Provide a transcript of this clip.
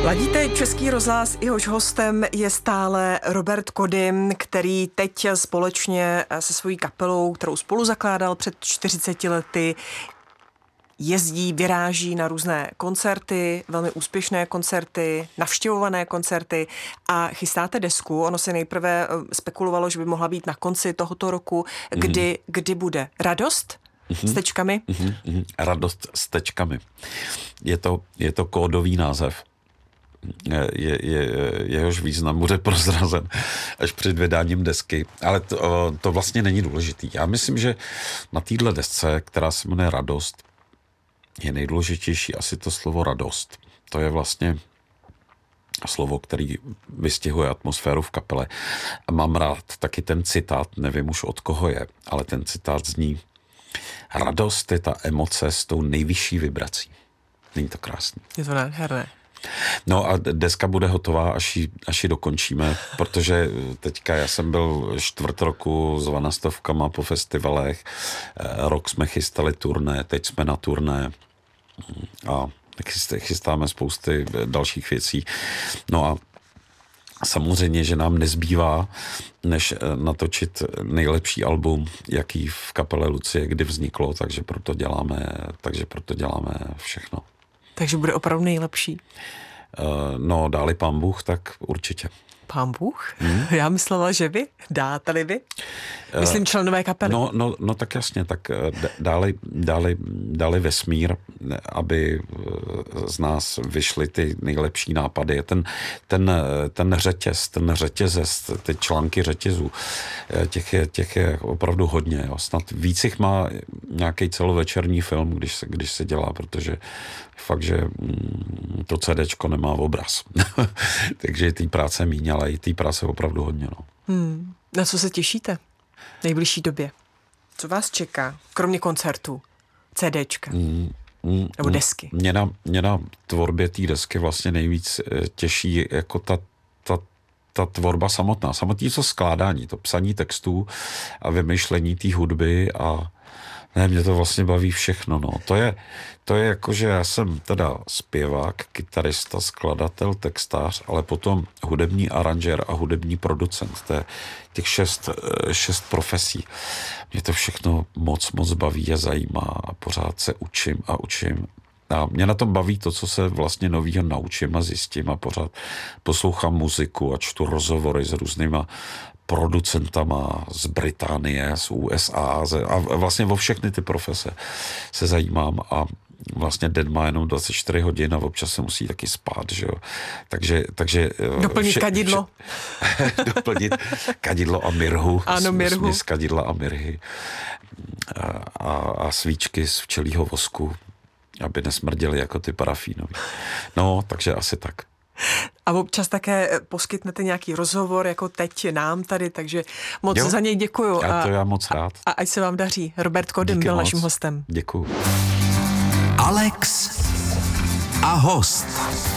Ladíte Český rozhlas, jehož hostem je stále Robert Kodym, který teď společně se svojí kapelou, kterou spolu zakládal před 40 lety, jezdí, vyráží na různé koncerty, velmi úspěšné koncerty, navštěvované koncerty a chystáte desku. Ono se nejprve spekulovalo, že by mohla být na konci tohoto roku. Kdy bude? Radost? S tečkami? Radost s tečkami. Je to kódový název. Jehož význam bude prozrazen až před vydáním desky. Ale to vlastně není důležitý. Já myslím, že na téhle desce, která se jmenuje Radost, je nejdůležitější asi to slovo radost. To je vlastně slovo, který vystihuje atmosféru v kapele. A mám rád taky ten citát, nevím už od koho je, ale ten citát zní: radost je ta emoce s tou nejvyšší vibrací. Není to krásný? Je to nádherné. No a deska bude hotová, až ji dokončíme, protože teďka já jsem byl 4 roku s Vanastovkama po festivalech, rok jsme chystali turné, teď jsme na turné a chystáme spousty dalších věcí. No a samozřejmě, že nám nezbývá, než natočit nejlepší album, jaký v kapele Lucie kdy vzniklo, takže proto děláme všechno. Takže bude opravdu nejlepší. No, dáli pán Bůh, tak určitě. Pán Bůh? Já myslela, že vy? Dáte-li vy? Myslím členové kapely. No tak jasně, tak dali vesmír, aby z nás vyšly ty nejlepší nápady. Ten řetězec, ty články řetězů, těch je opravdu hodně. Jo. Snad víc jich má nějaký celovečerní film, když se dělá, protože fakt, že to CDčko nemá obraz. Takže té práce míň, ale i té práce opravdu hodně. No. Na co se těšíte v nejbližší době? Co vás čeká, kromě koncertů, CDčka nebo desky? Mě na tvorbě té desky vlastně nejvíc těší jako ta tvorba samotná. Samotný to skládání, to psaní textů a vymýšlení té hudby a ne, mě to vlastně baví všechno, no. To je jako, že já jsem teda zpěvák, kytarista, skladatel, textář, ale potom hudební aranžér a hudební producent. To je těch 6 profesí. Mě to všechno moc baví a zajímá a pořád se učím. A mě na tom baví to, co se vlastně novýho naučím a zjistím a pořád poslouchám muziku a čtu rozhovory s různýma producentama z Británie, z USA a vlastně o všechny ty profese se zajímám a vlastně den má jenom 24 hodin a občas se musí taky spát, že jo. Takže doplnit kadidlo. Doplnit kadidlo a mirhu. Ano, mirhu. Směs kadidla a mirhy a svíčky z včelího vosku, aby nesmrděly jako ty parafínový. No, takže asi tak. A občas také poskytnete nějaký rozhovor, jako teď nám tady, takže moc za něj děkuju. Já moc rád. A ať se vám daří. Robert Kodym byl naším hostem. Děkuju. Alex a host.